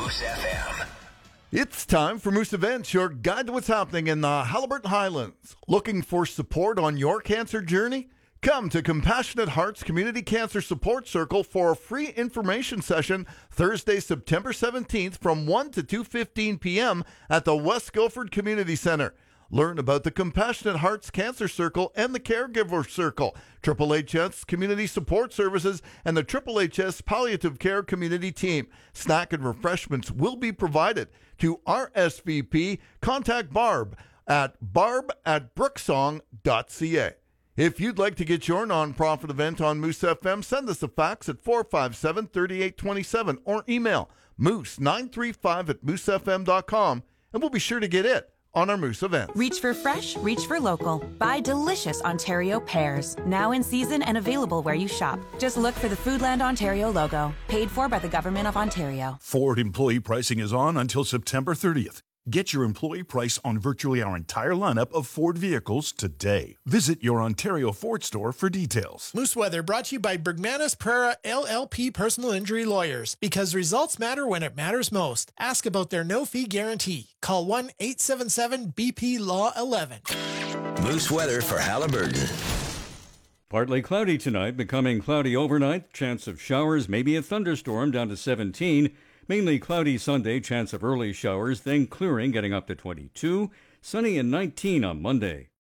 Moose FM. It's time for Moose Events, your guide to what's happening in the Haliburton Highlands. Looking for support on your cancer journey? Come to Compassionate Hearts Community Cancer Support Circle for a free information session Thursday, September 17th from 1 to 2:15 p.m. at the West Guilford Community Center. Learn about the Compassionate Hearts Cancer Circle and the Caregiver Circle, Triple HS Community Support Services, and the Triple HS Palliative Care Community Team. Snack and refreshments will be provided. To RSVP, contact Barb at barb@brooksong.ca. If you'd like to get your nonprofit event on Moose FM, send us a fax at 457-3827 or email moose935@moosefm.com, and we'll be sure to get it on our Moose event. Reach for fresh, reach for local. Buy delicious Ontario pears. Now in season and available where you shop. Just look for the Foodland Ontario logo. Paid for by the Government of Ontario. Ford employee pricing is on until September 30th. Get your employee price on virtually our entire lineup of Ford vehicles today. Visit your Ontario Ford store for details. Moose Weather brought to you by Bergmanis Prera LLP Personal Injury Lawyers. Because results matter when it matters most. Ask about their no-fee guarantee. Call 1-877-BP-LAW-11. Moose weather for Haliburton. Partly cloudy tonight, becoming cloudy overnight. Chance of showers, maybe a thunderstorm, down to 17. Mainly cloudy Sunday, chance of early showers, then clearing, getting up to 22. Sunny and 19 on Monday.